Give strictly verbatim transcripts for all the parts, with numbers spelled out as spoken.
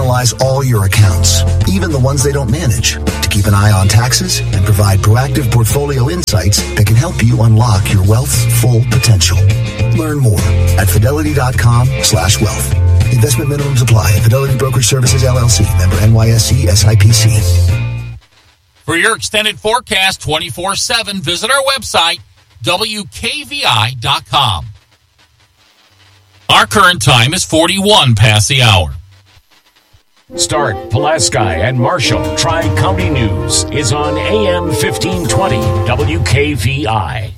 analyze all your accounts, even the ones they don't manage, to keep an eye on taxes and provide proactive portfolio insights that can help you unlock your wealth's full potential. Learn more at fidelity.com slash wealth. Investment minimums apply. Fidelity Brokerage Services, L L C. Member N Y S E S I P C. For your extended forecast twenty-four seven, visit our website, W K V I dot com. Our current time is forty-one past the hour. Stark, Pulaski, and Marshall Tri-County News is on A M fifteen twenty W K V I.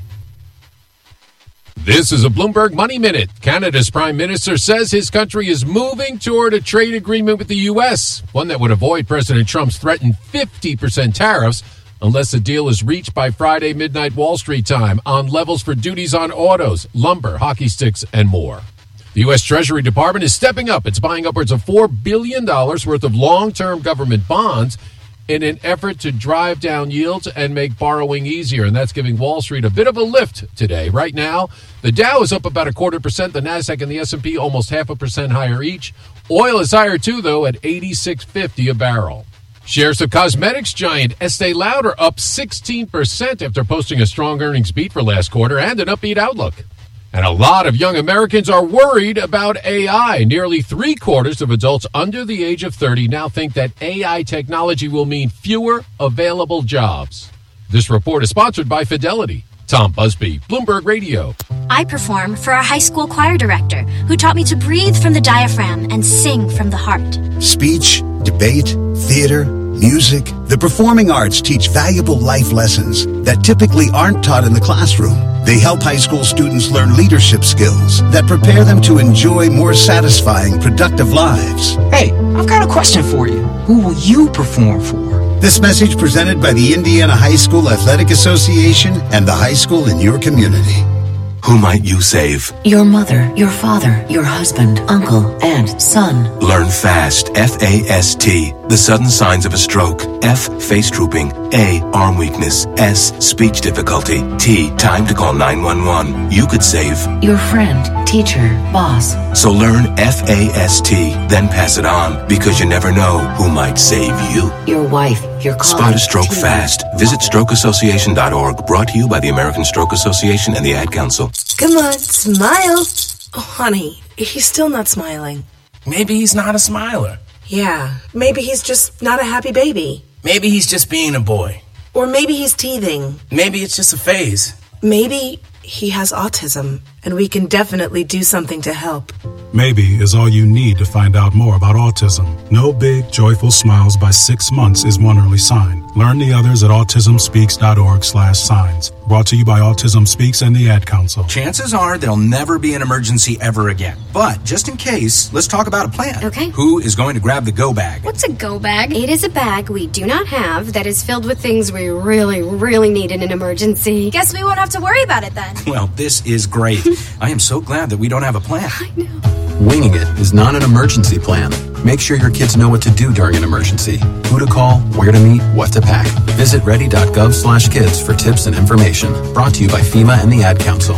This is a Bloomberg Money Minute. Canada's Prime Minister says his country is moving toward a trade agreement with the U S, one that would avoid President Trump's threatened fifty percent tariffs unless the deal is reached by Friday midnight Wall Street time on levels for duties on autos, lumber, hockey sticks, and more. The U S Treasury Department is stepping up. It's buying upwards of four billion dollars worth of long-term government bonds in an effort to drive down yields and make borrowing easier. And that's giving Wall Street a bit of a lift today. Right now, the Dow is up about a quarter percent. The NASDAQ and the S and P almost half a percent higher each. Oil is higher, too, though, at eighty-six fifty a barrel. Shares of cosmetics giant Estee Lauder up sixteen percent after posting a strong earnings beat for last quarter and an upbeat outlook. And a lot of young Americans are worried about A I. Nearly three quarters of adults under the age of thirty now think that A I technology will mean fewer available jobs. This report is sponsored by Fidelity. Tom Busby, Bloomberg Radio. I perform for our high school choir director, who taught me to breathe from the diaphragm and sing from the heart. Speech, debate, theater, music. The performing arts teach valuable life lessons that typically aren't taught in the classroom. They help high school students learn leadership skills that prepare them to enjoy more satisfying, productive lives. Hey, I've got a question for you. Who will you perform for? This message presented by the Indiana High School Athletic Association and the high school in your community. Who might you save? Your mother, your father, your husband, uncle, and son. Learn FAST, F A S T, the sudden signs of a stroke. F, face drooping. A, arm weakness. S, speech difficulty. T, time to call nine one one. You could save your friend, teacher, boss. So learn F A S T, then pass it on, because you never know who might save you. Your wife, your colleague. Spot a stroke fast. Visit stroke association dot org, brought to you by the American Stroke Association and the Ad Council. Come on, smile. Oh, honey, he's still not smiling. Maybe he's not a smiler. Yeah, maybe he's just not a happy baby. Maybe he's just being a boy. Or maybe he's teething. Maybe it's just a phase. Maybe he has autism, and we can definitely do something to help. Maybe is all you need to find out more about autism. No big, joyful smiles by six months is one early sign. Learn the others at autism speaks dot org slash signs. Brought to you by Autism Speaks and the Ad Council. Chances are there'll never be an emergency ever again. But just in case, let's talk about a plan. Okay. Who is going to grab the go bag? What's a go bag? It is a bag we do not have that is filled with things we really, really need in an emergency. Guess we won't have to worry about it then. Well, this is great. I am so glad that we don't have a plan. I know. Winging it is not an emergency plan. Make sure your kids know what to do during an emergency. Who to call, where to meet, what to pack. Visit ready.gov slash kids for tips and information. Brought to you by FEMA and the Ad Council.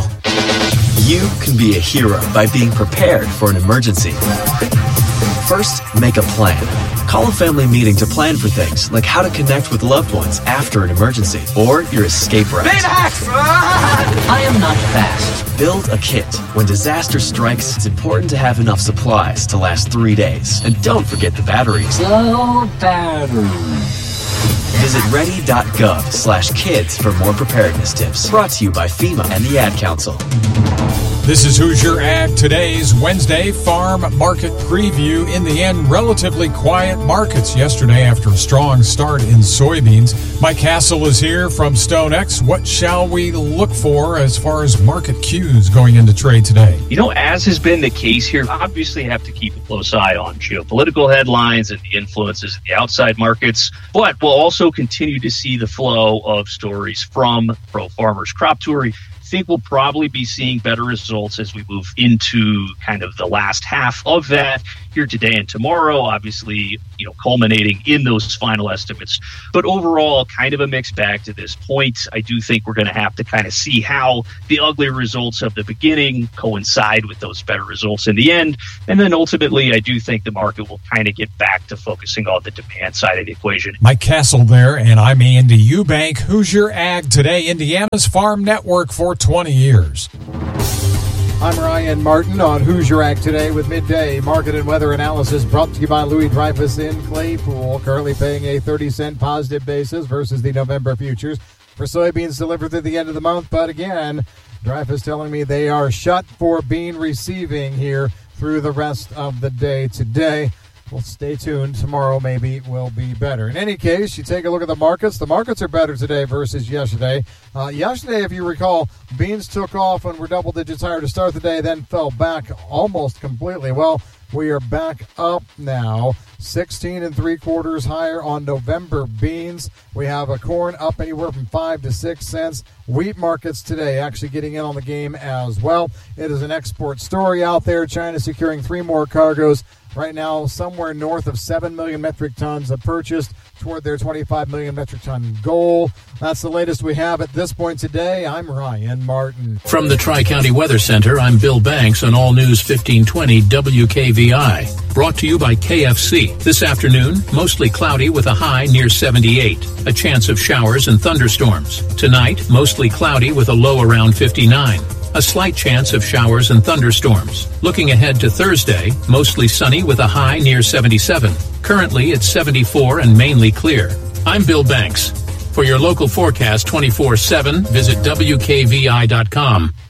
You can be a hero by being prepared for an emergency. First, make a plan. Call a family meeting to plan for things like how to connect with loved ones after an emergency or your escape route. I am not fast. Build a kit. When disaster strikes, it's important to have enough supplies to last three days. And don't forget the batteries. Low battery. Visit ready.gov slash kids for more preparedness tips. Brought to you by FEMA and the Ad Council. This is Who's Your Ag. Today's Wednesday farm market preview. In the end, relatively quiet markets yesterday after a strong start in soybeans. Mike Castle is here from StoneX. What shall we look for as far as market cues going into trade today? You know, as has been the case here, obviously have to keep a close eye on geopolitical headlines and the influences of the outside markets, but we'll also continue to see the flow of stories from Pro Farmers Crop Tour. think we'll probably be seeing better results as we move into kind of the last half of that here today and tomorrow, obviously, you know, culminating in those final estimates. But overall, kind of a mixed bag to this point. I do think we're going to have to kind of see how the ugly results of the beginning coincide with those better results in the end. And then ultimately, I do think the market will kind of get back to focusing on the demand side of the equation. Mike Castle there, and I'm Andy Eubank. Hoosier Ag Today, Indiana's farm network for twenty years. I'm Ryan Martin on Hoosier Ag Today with midday market and weather analysis brought to you by Louis Dreyfus in Claypool, currently paying a thirty cent positive basis versus the November futures for soybeans delivered through the end of the month. But again, Dreyfus telling me they are shut for bean receiving here through the rest of the day today. Well, stay tuned. Tomorrow maybe will be better. In any case, you take a look at the markets. The markets are better today versus yesterday. Uh, yesterday, if you recall, beans took off and were double digits higher to start the day, then fell back almost completely. Well, we are back up now, sixteen and three quarters higher on November beans. We have a corn up anywhere from five to six cents. Wheat markets today actually getting in on the game as well. It is an export story out there. China securing three more cargoes. Right now, somewhere north of seven million metric tons are purchased toward their twenty-five million metric ton goal. That's the latest we have at this point today. I'm Ryan Martin. From the Tri-County Weather Center, I'm Bill Banks on All News fifteen twenty W K V I. Brought to you by K F C. This afternoon, mostly cloudy with a high near seventy-eight. A chance of showers and thunderstorms. Tonight, mostly cloudy with a low around fifty-nine. A slight chance of showers and thunderstorms. Looking ahead to Thursday, mostly sunny with a high near seventy-seven. Currently, it's seventy-four and mainly clear. I'm Bill Banks. For your local forecast twenty-four seven, visit W K V I dot com.